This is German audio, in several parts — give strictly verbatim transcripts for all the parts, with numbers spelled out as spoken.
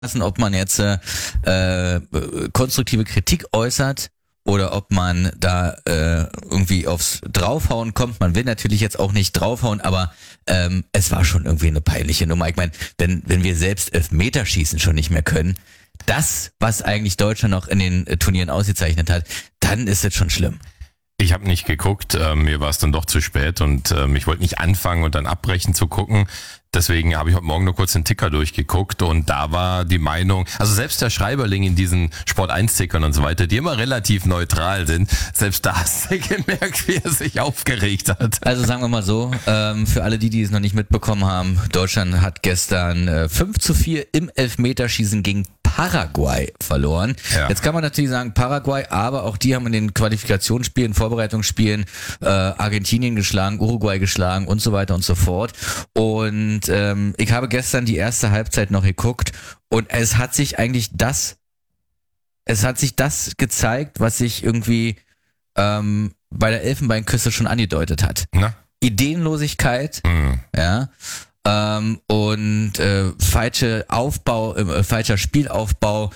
ob man jetzt äh, äh, konstruktive Kritik äußert oder ob man da äh, irgendwie aufs Draufhauen kommt. Man will natürlich jetzt auch nicht draufhauen, aber ähm, es war schon irgendwie eine peinliche Nummer. Ich meine, wenn, wenn wir selbst Elfmeterschießen schon nicht mehr können, das, was eigentlich Deutschland noch in den äh, Turnieren ausgezeichnet hat, dann ist es schon schlimm. Ich habe nicht geguckt, äh, mir war es dann doch zu spät und äh, ich wollte nicht anfangen und dann abbrechen zu gucken. Deswegen habe ich heute Morgen nur kurz den Ticker durchgeguckt und da war die Meinung, also selbst der Schreiberling in diesen Sport eins Tickern und so weiter, die immer relativ neutral sind, selbst da hast du gemerkt, wie er sich aufgeregt hat. Also sagen wir mal so, ähm, für alle die, die es noch nicht mitbekommen haben, Deutschland hat gestern äh, fünf zu vier im Elfmeterschießen gegen Paraguay verloren. Ja. Jetzt kann man natürlich sagen Paraguay, aber auch die haben in den Qualifikationsspielen, Vorbereitungsspielen äh, Argentinien geschlagen, Uruguay geschlagen und so weiter und so fort. Und ähm, ich habe gestern die erste Halbzeit noch geguckt und es hat sich eigentlich das, es hat sich das gezeigt, was sich irgendwie ähm, bei der Elfenbeinküste schon angedeutet hat. Na? Ideenlosigkeit, mhm. ja. Ähm, und äh, falsche Aufbau, äh, falscher Spielaufbau,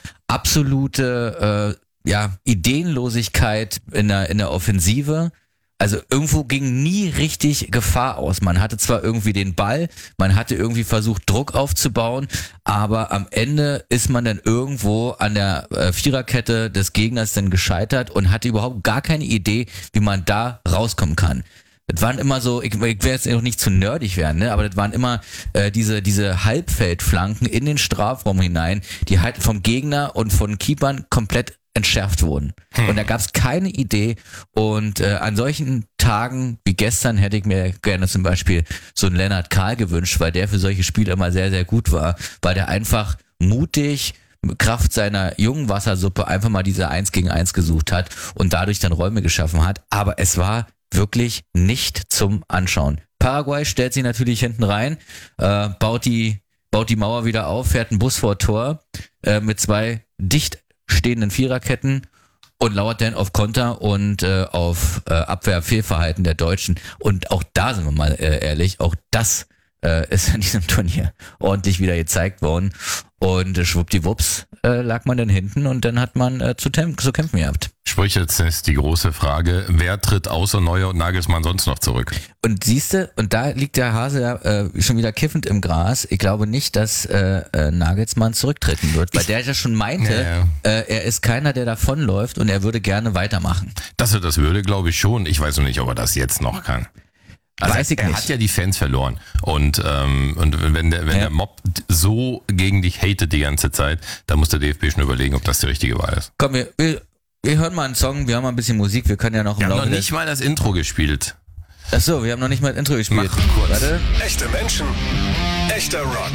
absolute äh, ja Ideenlosigkeit in der in der Offensive. Also irgendwo ging nie richtig Gefahr aus. Man hatte zwar irgendwie den Ball, man hatte irgendwie versucht Druck aufzubauen, aber am Ende ist man dann irgendwo an der äh, Viererkette des Gegners dann gescheitert und hatte überhaupt gar keine Idee, wie man da rauskommen kann. Das waren immer so, ich, ich will jetzt noch nicht zu nerdig werden, ne, aber das waren immer äh, diese diese Halbfeldflanken in den Strafraum hinein, die halt vom Gegner und von Keepern komplett entschärft wurden. Hm. Und da gab es keine Idee. Und äh, an solchen Tagen wie gestern hätte ich mir gerne zum Beispiel so einen Lennart Kahl gewünscht, weil der für solche Spiele immer sehr, sehr gut war, weil der einfach mutig Kraft seiner jungen Wassersuppe einfach mal diese Eins gegen Eins gesucht hat und dadurch dann Räume geschaffen hat. Aber es war wirklich nicht zum Anschauen. Paraguay stellt sich natürlich hinten rein, äh, baut die baut die Mauer wieder auf, fährt einen Bus vor Tor äh, mit zwei dicht stehenden Viererketten und lauert dann auf Konter und äh, auf äh, Abwehrfehlverhalten der Deutschen. Und auch da sind wir mal äh, ehrlich, auch das äh, ist in diesem Turnier ordentlich wieder gezeigt worden. Und äh, schwuppdiwupps äh, lag man dann hinten und dann hat man äh, zu, tem- zu kämpfen gehabt. Sprich, jetzt ist die große Frage, wer tritt außer Neuer und Nagelsmann sonst noch zurück? Und siehste, und da liegt der Hase ja äh, schon wieder kiffend im Gras. Ich glaube nicht, dass äh, äh, Nagelsmann zurücktreten wird, weil ich, der ja schon meinte, ja, ja. Äh, er ist keiner, der davonläuft und er würde gerne weitermachen. Dass er das würde, glaube ich schon. Ich weiß noch nicht, ob er das jetzt noch kann. Also Weiß ich er nicht. hat ja die Fans verloren und ähm, und wenn der wenn ja. der Mob so gegen dich hatet die ganze Zeit, dann muss der D F B schon überlegen, ob das die richtige Wahl ist. Komm, wir, wir, wir hören mal einen Song, wir haben mal ein bisschen Musik, wir können ja noch im Wir haben Laufe noch nicht mal das Intro gespielt. Achso, wir haben noch nicht mal das Intro gespielt. Mach kurz. Warte. Echte Menschen, echter Rock.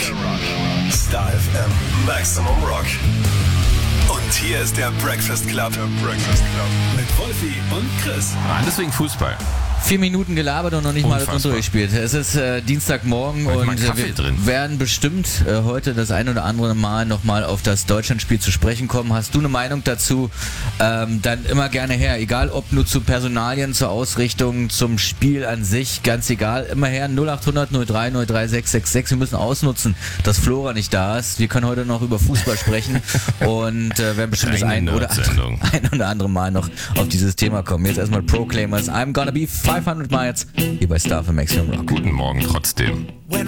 Star F M, Maximum Rock. Und hier ist der Breakfast Club. Der Breakfast Club. Mit Wolfi und Chris. Ah, deswegen Fußball. Vier Minuten gelabert und noch nicht Unfassbar. mal das Intro gespielt. Es ist äh, Dienstagmorgen Heute mal und äh, Kaffee wir drin. werden bestimmt äh, heute das ein oder andere Mal nochmal auf das Deutschlandspiel zu sprechen kommen. Hast du eine Meinung dazu? Ähm, dann immer gerne her. Egal ob nur zu Personalien, zur Ausrichtung, zum Spiel an sich, ganz egal. Immer her null acht hundert null drei null drei sechs sechs sechs. Wir müssen ausnutzen, dass Flora nicht da ist. Wir können heute noch über Fußball sprechen und äh, werden bestimmt das ein oder, andere, ein oder andere Mal noch auf dieses Thema kommen. Jetzt erstmal Proclaimers. I'm gonna be five hundred miles hier bei Star für Maximum Rock. Guten Morgen trotzdem. When